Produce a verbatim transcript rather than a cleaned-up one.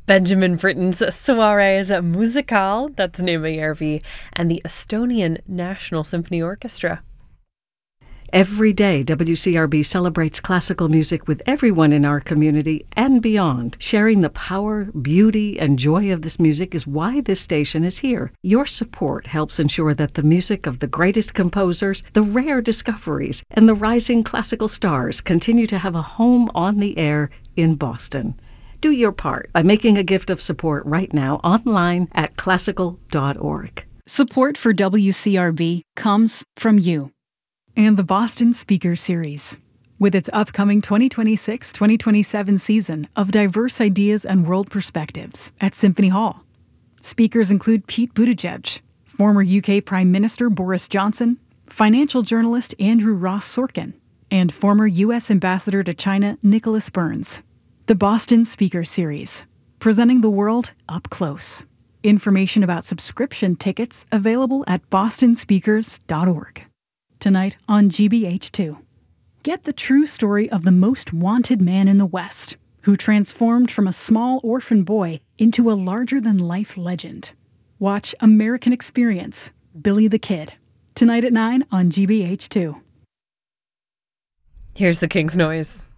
Benjamin Britten's Soirées Musicales, that's Numa Järvi, and the Estonian National Symphony Orchestra. Every day, W C R B celebrates classical music with everyone in our community and beyond. Sharing the power, beauty, and joy of this music is why this station is here. Your support helps ensure that the music of the greatest composers, the rare discoveries, and the rising classical stars continue to have a home on the air in Boston. Do your part by making a gift of support right now online at classical dot org. Support for W C R B comes from you. And the Boston Speaker Series, with its upcoming twenty twenty-six twenty twenty-seven season of diverse ideas and world perspectives at Symphony Hall. Speakers include Pete Buttigieg, former U K Prime Minister Boris Johnson, financial journalist Andrew Ross Sorkin, and former U S Ambassador to China Nicholas Burns. The Boston Speaker Series, presenting the world up close. Information about subscription tickets available at boston speakers dot org. Tonight on G B H two. Get the true story of the most wanted man in the West, who transformed from a small orphan boy into a larger-than-life legend. Watch American Experience, Billy the Kid, tonight at nine on G B H two. Here's the King's Noise.